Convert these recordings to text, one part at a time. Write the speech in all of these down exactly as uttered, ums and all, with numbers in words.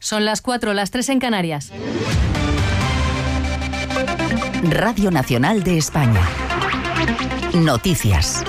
Son las cuatro, las tres en Canarias. Radio Nacional de España. Noticias.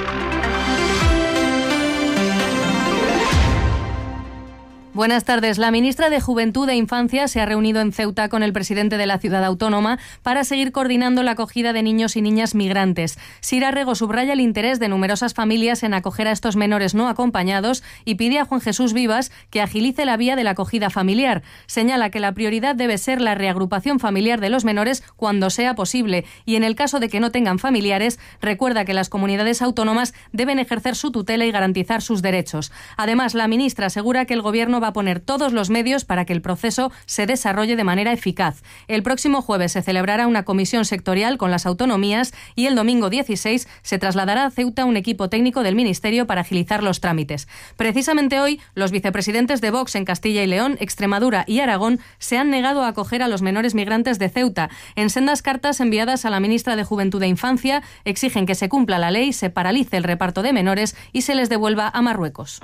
Buenas tardes. La ministra de Juventud e Infancia se ha reunido en Ceuta con el presidente de la ciudad autónoma para seguir coordinando la acogida de niños y niñas migrantes. Sira Rego subraya el interés de numerosas familias en acoger a estos menores no acompañados y pide a Juan Jesús Vivas que agilice la vía de la acogida familiar. Señala que la prioridad debe ser la reagrupación familiar de los menores cuando sea posible y en el caso de que no tengan familiares, recuerda que las comunidades autónomas deben ejercer su tutela y garantizar sus derechos. Además, la ministra asegura que el Gobierno va a poner todos los medios para que el proceso se desarrolle de manera eficaz. El próximo jueves se celebrará una comisión sectorial con las autonomías y el domingo dieciséis se trasladará a Ceuta un equipo técnico del Ministerio para agilizar los trámites. Precisamente hoy, los vicepresidentes de Vox en Castilla y León, Extremadura y Aragón se han negado a acoger a los menores migrantes de Ceuta. En sendas cartas enviadas a la ministra de Juventud e Infancia, exigen que se cumpla la ley, se paralice el reparto de menores y se les devuelva a Marruecos.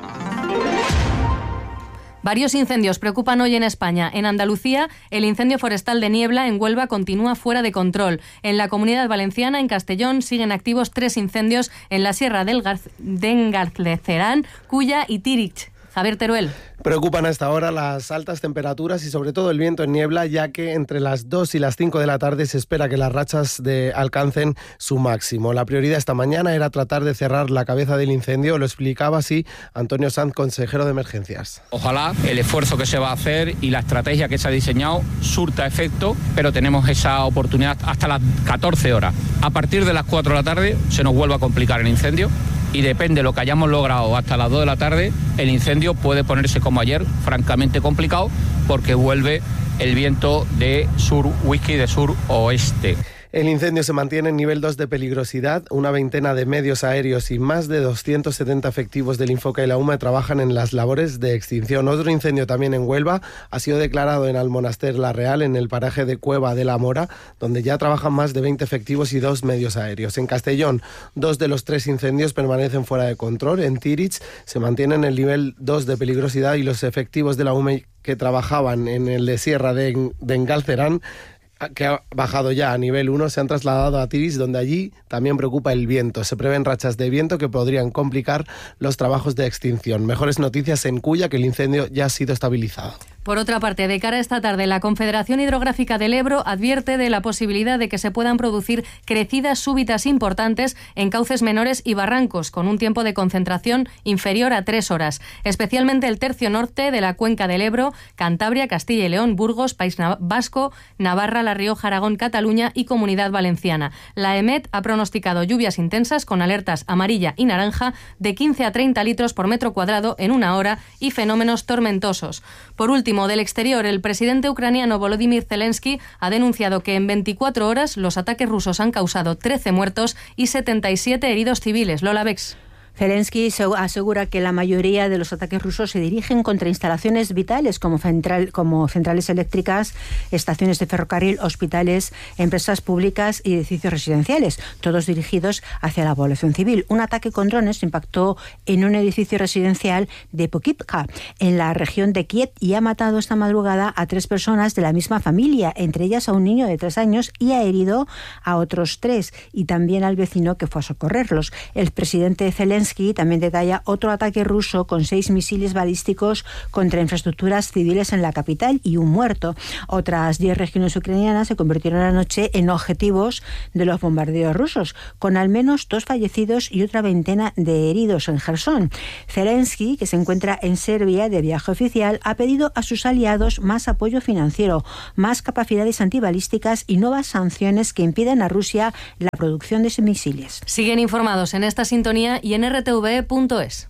Varios incendios preocupan hoy en España. En Andalucía, el incendio forestal de Niebla en Huelva continúa fuera de control. En la Comunidad Valenciana, en Castellón, siguen activos tres incendios en la Sierra del Gar- de Engalceran, Cuya y Tirich. Javier Teruel. Preocupan a esta hora las altas temperaturas y sobre todo el viento en Niebla, ya que entre las dos y las cinco de la tarde se espera que las rachas de alcancen su máximo. La prioridad esta mañana era tratar de cerrar la cabeza del incendio, lo explicaba así Antonio Sanz, consejero de emergencias. Ojalá el esfuerzo que se va a hacer y la estrategia que se ha diseñado surta efecto, pero tenemos esa oportunidad hasta las catorce horas. A partir de las cuatro de la tarde se nos vuelve a complicar el incendio. Y depende de lo que hayamos logrado hasta las dos de la tarde, el incendio puede ponerse como ayer, francamente complicado, porque vuelve el viento de sur-whisky, de sur-oeste. El incendio se mantiene en nivel dos de peligrosidad. Una veintena de medios aéreos y más de doscientos setenta efectivos del Infoca y la U M E trabajan en las labores de extinción. Otro incendio también en Huelva ha sido declarado en Almonaster La Real, en el paraje de Cueva de la Mora, donde ya trabajan más de veinte efectivos y dos medios aéreos. En Castellón, dos de los tres incendios permanecen fuera de control. En Tirich se mantiene en el nivel dos de peligrosidad y los efectivos de la U M E que trabajaban en el de Sierra de, de Engalcerán, que ha bajado ya a nivel uno, se han trasladado a Tiris, donde allí también preocupa el viento. Se prevén rachas de viento que podrían complicar los trabajos de extinción. Mejores noticias en Cuya, que el incendio ya ha sido estabilizado. Por otra parte, de cara a esta tarde, la Confederación Hidrográfica del Ebro advierte de la posibilidad de que se puedan producir crecidas súbitas importantes en cauces menores y barrancos, con un tiempo de concentración inferior a tres horas, especialmente el tercio norte de la cuenca del Ebro, Cantabria, Castilla y León, Burgos, País Vasco, Navarra, La Rioja, Aragón, Cataluña y Comunidad Valenciana. La EMET ha pronosticado lluvias intensas con alertas amarilla y naranja de quince a treinta litros por metro cuadrado en una hora y fenómenos tormentosos. Por último, del exterior, el presidente ucraniano Volodymyr Zelensky ha denunciado que en veinticuatro horas los ataques rusos han causado trece muertos y setenta y siete heridos civiles. Lola Bex. Zelensky asegura que la mayoría de los ataques rusos se dirigen contra instalaciones vitales como, central, como centrales eléctricas, estaciones de ferrocarril, hospitales, empresas públicas y edificios residenciales, todos dirigidos hacia la población civil. Un ataque con drones impactó en un edificio residencial de Pokivka, en la región de Kiev, y ha matado esta madrugada a tres personas de la misma familia, entre ellas a un niño de tres años, y ha herido a otros tres, y también al vecino que fue a socorrerlos. El presidente Zelensky también detalla otro ataque ruso con seis misiles balísticos contra infraestructuras civiles en la capital y un muerto. Otras diez regiones ucranianas se convirtieron anoche en objetivos de los bombardeos rusos, con al menos dos fallecidos y otra veintena de heridos en Jersón. Zelensky, que se encuentra en Serbia de viaje oficial, ha pedido a sus aliados más apoyo financiero, más capacidades antibalísticas y nuevas sanciones que impidan a Rusia la producción de misiles. Siguen informados en esta sintonía y en r t v punto es.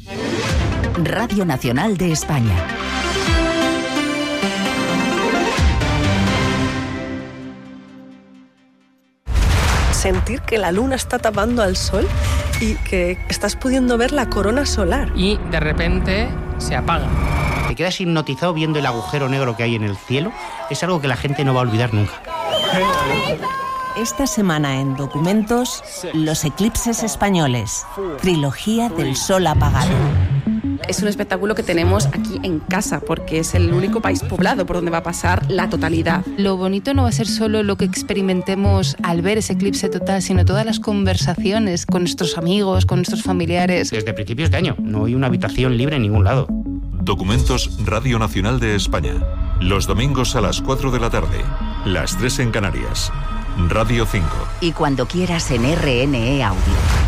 Radio Nacional de España. Sentir que la luna está tapando al sol y que estás pudiendo ver la corona solar. Y de repente se apaga. Te quedas hipnotizado viendo el agujero negro que hay en el cielo. Es algo que la gente no va a olvidar nunca. Esta semana en Documentos, los eclipses españoles, trilogía del sol apagado. Es un espectáculo que tenemos aquí en casa, porque es el único país poblado por donde va a pasar la totalidad. Lo bonito no va a ser solo lo que experimentemos al ver ese eclipse total, sino todas las conversaciones con nuestros amigos, con nuestros familiares. Desde principios de año no hay una habitación libre en ningún lado. Documentos Radio Nacional de España. Los domingos a las cuatro de la tarde. Las tres en Canarias. Radio cinco. Y cuando quieras en R N E Audio.